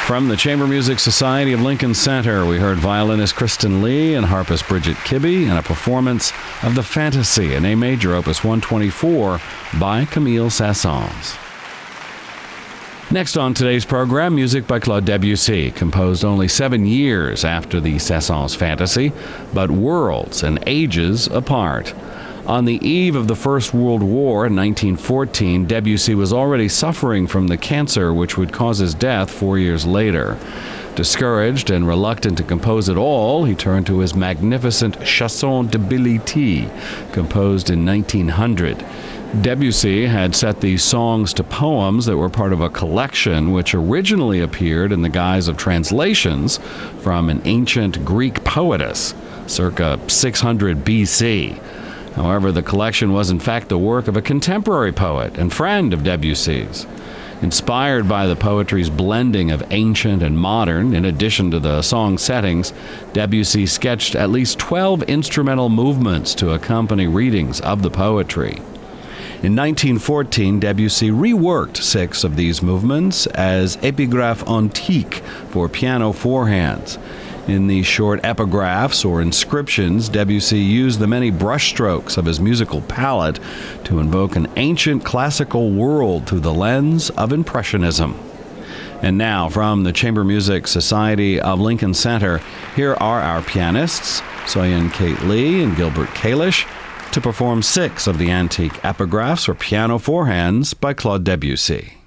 From the Chamber Music Society of Lincoln Center, we heard violinist Kristen Lee and harpist Bridget Kibbe in a performance of The Fantasy in A Major, Opus 124 by Camille Saint-Saëns. Next on today's program, music by Claude Debussy, composed only 7 years after the Saint-Saëns Fantasy, but worlds and ages apart. On the eve of the First World War in 1914, Debussy was already suffering from the cancer which would cause his death 4 years later. Discouraged and reluctant to compose at all, he turned to his magnificent Chanson de Billy-T, composed in 1900. Debussy had set these songs to poems that were part of a collection which originally appeared in the guise of translations from an ancient Greek poetess, circa 600 BC. However, the collection was in fact the work of a contemporary poet and friend of Debussy's. Inspired by the poetry's blending of ancient and modern, in addition to the song settings, Debussy sketched at least 12 instrumental movements to accompany readings of the poetry. In 1914, Debussy reworked 6 of these movements as épigraphes antiques for piano four hands. In these short epigraphs or inscriptions, Debussy used the many brushstrokes of his musical palette to invoke an ancient classical world through the lens of Impressionism. And now, from the Chamber Music Society of Lincoln Center, here are our pianists, Soyeon Kate Lee and Gilbert Kalish, to perform 6 of the antique epigraphs or piano four hands by Claude Debussy.